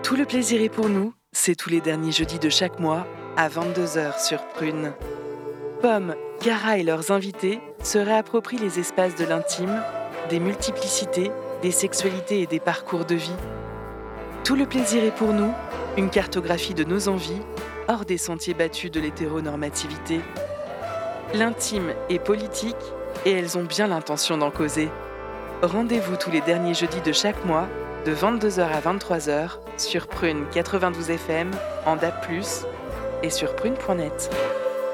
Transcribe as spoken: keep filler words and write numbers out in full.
Tout le plaisir est pour nous, c'est tous les derniers jeudis de chaque mois, à vingt-deux heures sur Prune. Pomme, Cara et leurs invités se réapproprient les espaces de l'intime, des multiplicités, des sexualités et des parcours de vie. Tout le plaisir est pour nous, une cartographie de nos envies, hors des sentiers battus de l'hétéronormativité. L'intime est politique et elles ont bien l'intention d'en causer. Rendez-vous tous les derniers jeudis de chaque mois, de vingt-deux heures à vingt-trois heures, sur Prune quatre-vingt-douze F M, en D A B plus, et sur prune point net.